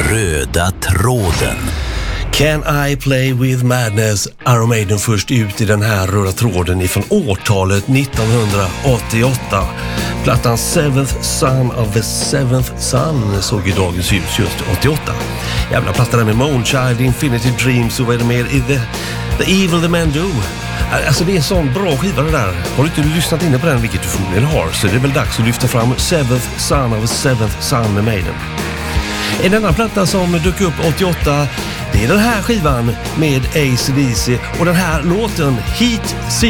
Röda tråden. Can I Play With Madness? Iron Maiden först ut i den här röda tråden ifrån årtalet 1988. Plattan Seventh Son of the Seventh Son såg i dagens ljus just 88. Jävla platta där med Moonchild, Infinity Dreams och vad är det mer? The Evil the Men Do. Alltså det är en sån bra skiva det där. Har du inte lyssnat inne på den, vilket du förmodligen har, så det är väl dags att lyfta fram Seventh Son of the Seventh Son med Maiden. En annan platta som dök upp 88, det är den här skivan med AC/DC och den här låten Heat